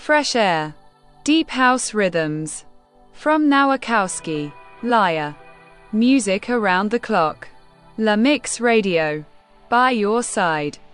Fresh Air. Deep House Rhythms. From Nowakowski. Lyre. Music Around the Clock. La Mix Radio. By your side.